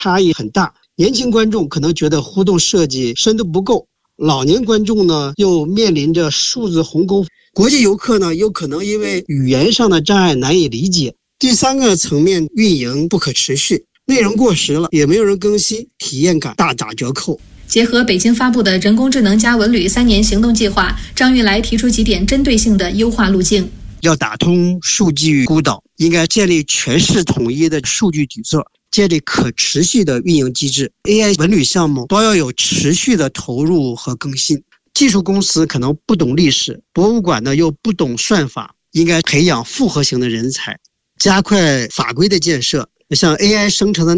差异很大。年轻观众可能觉得互动设计深度不够，老年观众呢又面临着数字鸿沟，国际游客呢有可能因为语言上的障碍难以理解。第三个层面，运营不可持续，内容过时了，也没有人更新，体验感大打折扣。 结合北京发布的人工智能加文旅3年行动计划，张玉来提出几点针对性的优化路径。 要打通数据孤岛，应该建立全市统一的数据底座，建立可持续的运营机制。AI 文旅项目都要有持续的投入和更新。技术公司可能不懂历史，博物馆呢又不懂算法，应该培养复合型的人才，加快法规的建设。像 AI 生成的